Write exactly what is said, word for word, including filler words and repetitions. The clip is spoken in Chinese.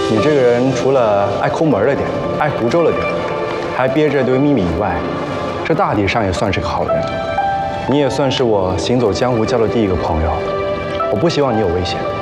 你这个人除了爱抠门了点，爱胡诌了点，还憋着堆秘密以外，这大体上也算是个好人。你也算是我行走江湖交的第一个朋友，我不希望你有危险。